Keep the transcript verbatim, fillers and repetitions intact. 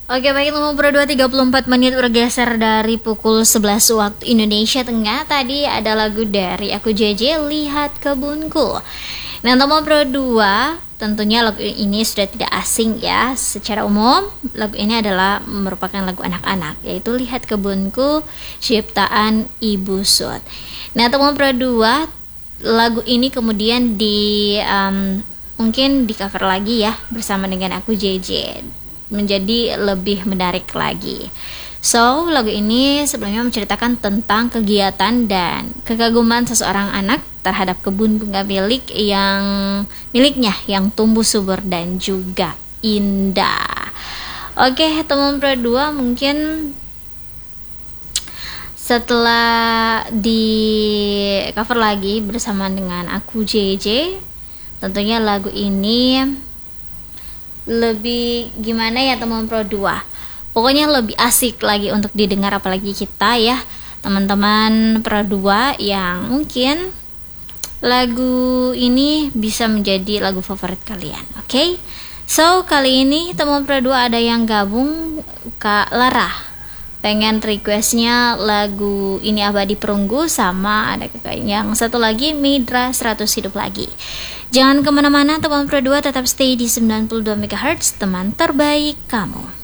Oke, baik, nomor berdua tiga puluh empat menit bergeser dari pukul sebelas waktu Indonesia Tengah. Tadi ada lagu dari Aku J J, Lihat Kebunku. Nah, nomor berdua tentunya lagu ini sudah tidak asing ya. Secara umum, lagu ini adalah merupakan lagu anak-anak, yaitu Lihat Kebunku, ciptaan Ibu Sud. Nah, nomor berdua, lagu ini kemudian di um, mungkin di cover lagi ya bersama dengan Aku J J, menjadi lebih menarik lagi. So, lagu ini sebelumnya menceritakan tentang kegiatan dan kekaguman seseorang anak terhadap kebun bunga milik yang miliknya yang tumbuh subur dan juga indah. Oke, teman berdua, mungkin setelah di cover lagi bersama dengan Aku J J, tentunya lagu ini lebih gimana ya teman pro dua, pokoknya lebih asik lagi untuk didengar, apalagi kita ya teman-teman pro dua yang mungkin lagu ini bisa menjadi lagu favorit kalian. Oke, okay? So kali ini teman pro dua ada yang gabung, Kak Lara pengen requestnya lagu Ini Abadi Perunggu, sama ada kakak yang satu lagi Midra seratus Hidup Lagi. Jangan kemana-mana teman pro dua, tetap stay di sembilan puluh dua megahertz, teman terbaik kamu.